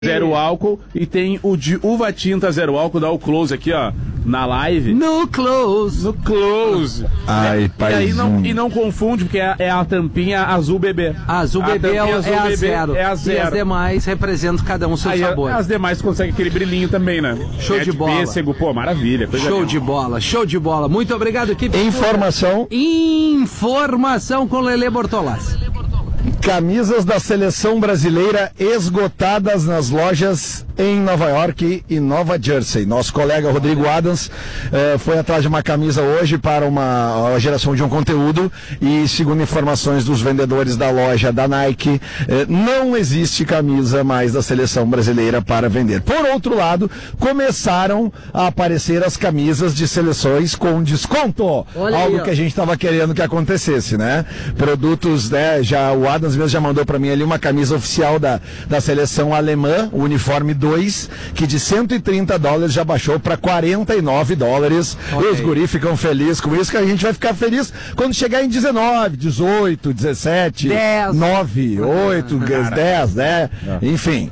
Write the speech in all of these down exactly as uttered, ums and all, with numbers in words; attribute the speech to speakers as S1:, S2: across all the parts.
S1: Zero álcool e tem o de uva tinta zero álcool, dá o close aqui, ó, na live.
S2: No close.
S1: No close.
S3: Ai,
S1: é,
S3: pai.
S1: E aí não, e não confunde, porque é, é a tampinha azul bebê.
S2: A azul
S1: a
S2: bebê é,
S1: azul
S2: é a
S1: bebê
S2: zero.
S1: É a zero.
S2: E as demais representam cada um seu
S1: aí,
S2: sabor.
S1: As demais conseguem aquele brilhinho também, né?
S2: Show
S1: é
S2: de bola.
S1: Pêssego, pô, maravilha.
S2: Show
S1: mesmo.
S2: de bola, show de bola. Muito obrigado, equipe.
S3: Informação.
S2: Informação com Lelê Bortolassi.
S3: Camisas da seleção brasileira esgotadas nas lojas em Nova York e Nova Jersey. Nosso colega Rodrigo Adams eh, foi atrás de uma camisa hoje para uma, uma geração de um conteúdo e, segundo informações dos vendedores da loja da Nike, eh, não existe camisa mais da seleção brasileira para vender. Por outro lado, começaram a aparecer as camisas de seleções com desconto.
S2: Olha
S3: algo
S2: aí, ó.
S3: que a gente estava querendo que acontecesse, né? Produtos, né? Já o Adams mesmo já mandou para mim ali uma camisa oficial da, da seleção alemã, o uniforme dois, que de cento e trinta dólares já baixou para quarenta e nove dólares.
S2: Okay.
S3: E os guri ficam felizes com isso, que a gente vai ficar feliz quando chegar em dezenove, dezoito, dezessete,
S2: dez.
S3: nove, oito, dez, né? Enfim.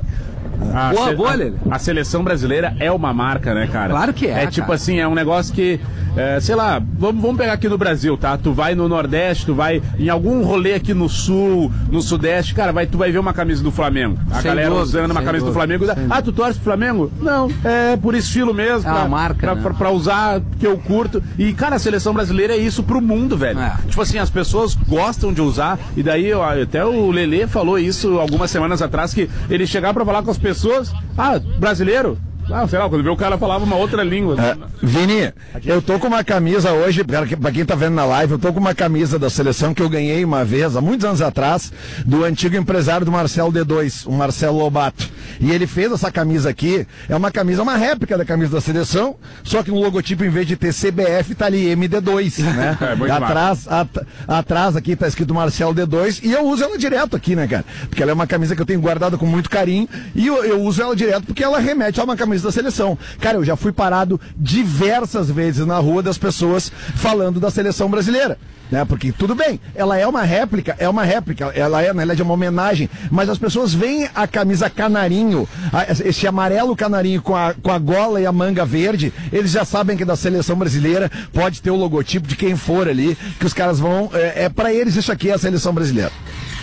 S1: A,
S2: Boa,
S1: se-
S2: boa,
S1: a-
S2: Lelê.
S1: a seleção brasileira é uma marca, né, cara?
S2: Claro que é,
S1: É tipo
S2: cara.
S1: assim, é um negócio que, é, sei lá, vamos, vamos pegar aqui no Brasil, tá? Tu vai no Nordeste, tu vai em algum rolê aqui no Sul, no Sudeste, cara, vai, tu vai ver uma camisa do Flamengo. A
S2: Sem
S1: galera
S2: dúvida,
S1: usando uma
S2: sem
S1: camisa do
S2: dúvida,
S1: Flamengo.
S2: sem
S1: Ah, tu torce pro Flamengo? Não, é por estilo mesmo.
S2: É uma
S1: pra,
S2: marca,
S1: pra,
S2: né?
S1: pra, pra usar, que eu curto. E, cara, a seleção brasileira é isso pro mundo, velho.
S2: É.
S1: Tipo assim, as pessoas gostam de usar, e daí ó, até o Lelê falou isso algumas semanas atrás, que ele chegava pra falar com as pessoas, ah, brasileiro? Ah, sei lá, quando vê o cara falava uma outra língua.
S3: É, Vini, eu tô com uma camisa hoje, pra pra quem tá vendo na live, eu tô com uma camisa da seleção que eu ganhei uma vez, há muitos anos atrás, do antigo empresário do Marcelo D dois, o Marcelo Lobato. E ele fez essa camisa aqui, é uma camisa, uma réplica da camisa da seleção, só que no logotipo, em vez de ter C B F, tá ali M D dois, né?
S1: É, muito
S3: atrás, at- atrás aqui tá escrito Marcelo D dois, e eu uso ela direto aqui, né, cara? Porque ela é uma camisa que eu tenho guardado com muito carinho, e eu, eu uso ela direto porque ela remete a uma camisa da seleção. Cara, eu já fui parado diversas vezes na rua das pessoas falando da seleção brasileira, né? Porque tudo bem, ela é uma réplica, é uma réplica, ela é, na verdade, é uma homenagem, mas as pessoas veem a camisa canarinho, a- esse amarelo canarinho com a, com a gola e a manga verde, eles já sabem que é da seleção brasileira, pode ter o logotipo de quem for ali, que os caras vão, é, é pra eles isso aqui é a seleção brasileira.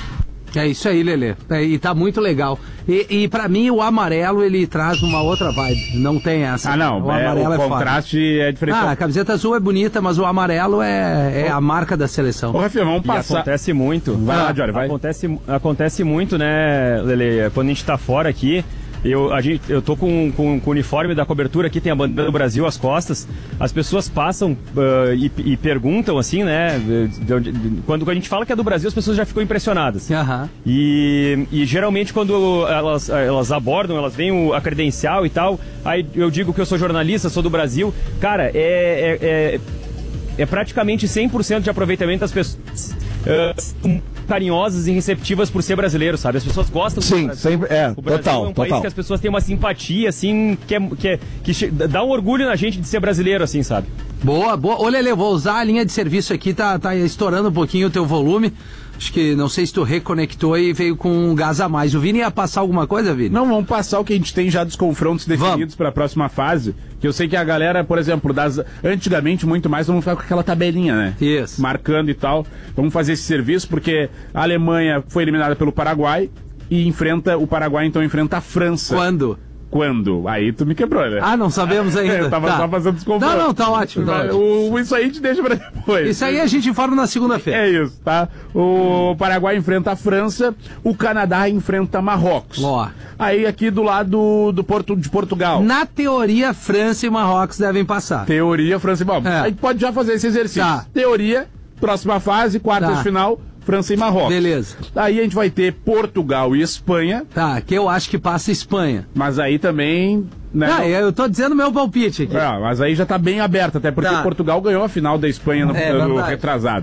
S2: É isso aí, Lelê. É, e tá muito legal. E, e pra mim, o amarelo, ele traz uma outra vibe. Não tem essa.
S1: Ah, não,
S2: o
S1: é,
S2: amarelo
S1: o
S2: é, foda.
S1: contraste é diferente.
S2: Ah, a camiseta azul é bonita, mas o amarelo é, é a marca da seleção.
S1: Ô, Rafinha, vamos
S4: E
S1: passar.
S4: acontece muito.
S1: Vai lá, Jory, vai.
S4: Acontece, acontece muito, né, Lele? Quando a gente tá fora aqui, eu, a gente, eu tô com, com, com o uniforme da cobertura aqui, tem a bandeira do Brasil às costas. As pessoas passam ah, e, e perguntam, assim, né? de onde- de- quando a gente fala que é do Brasil, as pessoas já ficam impressionadas.
S2: Aham.
S4: E, e geralmente quando elas, elas abordam, elas veem o- a credencial e tal, aí eu digo que eu sou jornalista, sou do Brasil. Cara, é, é, é, é praticamente cem por cento de aproveitamento das pessoas. eh, são carinhosas e receptivas por ser brasileiro, sabe? As pessoas gostam do
S3: Sim,
S4: Brasil.
S3: sempre, é,
S4: O Brasil
S3: total,
S4: é um país
S3: total.
S4: que as pessoas têm uma simpatia, assim, que, é, que, é, que che- dá um orgulho na gente de ser brasileiro, assim, sabe?
S2: Boa, boa. Ô, Lelê, vou usar a linha de serviço aqui, tá, tá estourando um pouquinho o teu volume. Acho que, não sei se tu reconectou e veio com um gás a mais. O Vini ia passar alguma coisa, Vini?
S1: Não, vamos passar o que a gente tem já dos confrontos definidos para a próxima fase. Que eu sei que a galera, por exemplo, das antigamente muito mais, vamos ficar com aquela tabelinha, né?
S2: Isso.
S1: Marcando e tal. Vamos fazer esse serviço porque a Alemanha foi eliminada pelo Paraguai e enfrenta, o Paraguai então enfrenta a França.
S2: Quando?
S1: Quando? Aí tu me quebrou, né?
S2: Ah, não sabemos ainda.
S1: Eu tava
S2: Tá.
S1: só fazendo os confrontos.
S2: Não, não, tá ótimo, tá
S1: Mas
S2: ótimo.
S1: o- isso aí a gente deixa pra depois.
S2: Isso aí a gente informa na segunda-feira.
S1: É isso, tá? O Paraguai enfrenta a França, o Canadá enfrenta Marrocos.
S2: Ó.
S1: Aí aqui do lado do Porto, de Portugal.
S2: Na teoria, França e Marrocos devem passar.
S1: Teoria, França e Bom,
S2: É.
S1: a gente pode já fazer esse exercício.
S2: Tá.
S1: Teoria, próxima fase, quartas
S2: Tá.
S1: de final, França e Marrocos.
S2: Beleza.
S1: Aí a gente vai ter Portugal e Espanha,
S2: Tá, que eu acho que passa Espanha.
S1: mas aí também... Né,
S2: Não, eu tô dizendo meu palpite aqui.
S1: É, mas aí já tá bem aberto, até porque
S2: Tá.
S1: Portugal ganhou a final da Espanha no,
S2: É,
S1: no
S2: verdade.
S1: retrasado.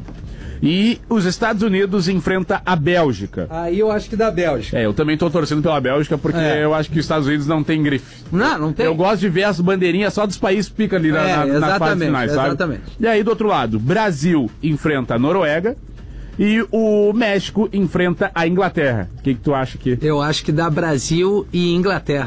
S1: E os Estados Unidos enfrenta a Bélgica.
S2: Aí eu acho que da Bélgica.
S1: É, eu também tô torcendo pela Bélgica porque
S2: É.
S1: eu acho que os Estados Unidos não tem grife.
S2: Não, não tem.
S1: Eu gosto de ver as bandeirinhas só dos países que ficam ali na,
S2: É,
S1: na, na fase
S2: exatamente,
S1: finais, sabe?
S2: exatamente.
S1: E aí, do outro lado, Brasil enfrenta a Noruega e o México enfrenta a Inglaterra. O que, que tu acha aqui?
S2: Eu acho que dá Brasil e Inglaterra.